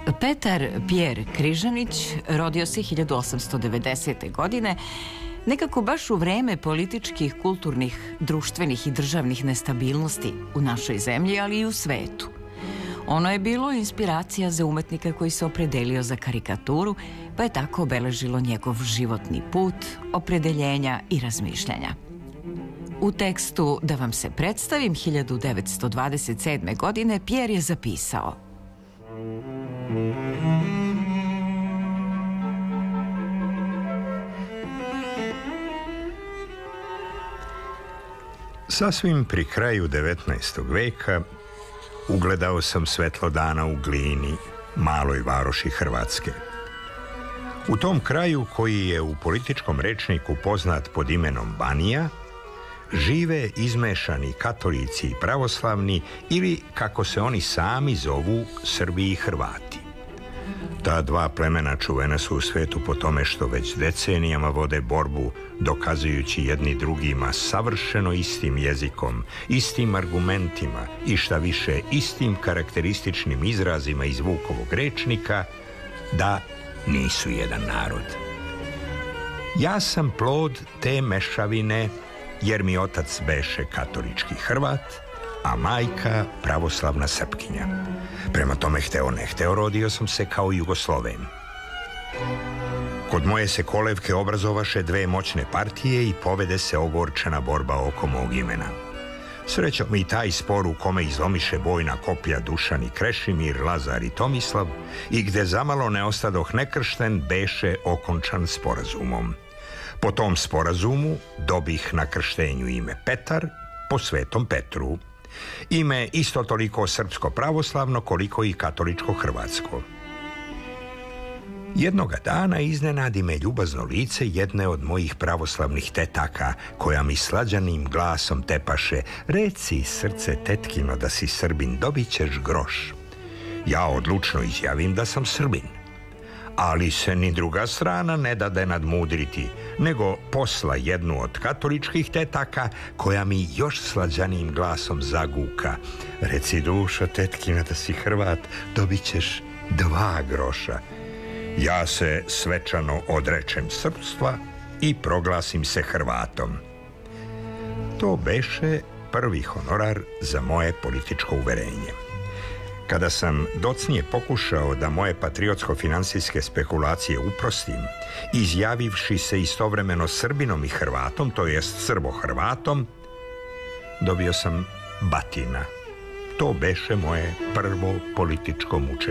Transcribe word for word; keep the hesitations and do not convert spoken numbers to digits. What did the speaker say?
Petar Pjer Križanić rodio se hiljadu osamsto devedesete. godine, nekako baš u vreme političkih, kulturnih, društvenih i državnih nestabilnosti u našoj zemlji, ali i u svetu. Ono je bilo inspiracija za umetnika koji se opredelio za karikaturu, pa je tako obeležilo njegov životni put, opredeljenja i razmišljanja. U tekstu Da vam se predstavim hiljadu devetsto dvadeset sedme. godine Pjer je zapisao: Sasvim pri kraju devetnaestog veka ugledao sam svetlo dana u Glini, maloj varoši Hrvatske. U tom kraju, koji je u političkom rečniku poznat pod imenom Banija, žive izmešani katolici i pravoslavni, ili, kako se oni sami zovu, Srbi i Hrvati. Ta dva plemena čuvena su u svetu po tome što već decenijama vode borbu, dokazujući jedni drugima savršeno istim jezikom, istim argumentima i šta više istim karakterističnim izrazima iz Vukovog rečnika, da nisu jedan narod. Ja sam plod te mešavine, jer mi otac beše katolički Hrvat, a majka pravoslavna Srpkinja. Prema tome, hteo ne hteo, rodio sam se kao Jugosloven. Kod moje se kolevke obrazovaše dve moćne partije i povede se ogorčena borba oko mog imena. Srećom i taj spor u kome izlomiše bojna koplja Dušan i Krešimir, Lazar i Tomislav, i gde zamalo ne ostadoh nekršten, beše okončan sporazumom. Po tom sporazumu dobih na krštenju ime Petar, po Svetom Petru. Ime isto toliko srpsko-pravoslavno koliko i katoličko-hrvatsko. Jednoga dana iznenadi me ljubazno lice jedne od mojih pravoslavnih tetaka, koja mi slađanim glasom tepaše: reci, srce tetkino, da si Srbin, dobit ćeš groš. Ja odlučno izjavim da sam Srbin, ali se ni druga strana ne dade nadmudriti, nego posla jednu od katoličkih tetaka, koja mi još slađanijim glasom zaguka: reci, dušo tetkina, da si Hrvat, dobit ćeš dva groša. Ja se svečano odrečem srpstva i proglasim se Hrvatom. To beše prvi honorar za moje političko uverenje. Kada sam docnije pokušao da moje patriotsko-finansijske spekulacije uprostim, izjavivši se istovremeno Srbinom i Hrvatom, to jest Srbo-Hrvatom, dobio sam batina. To beše moje prvo političko mučenje.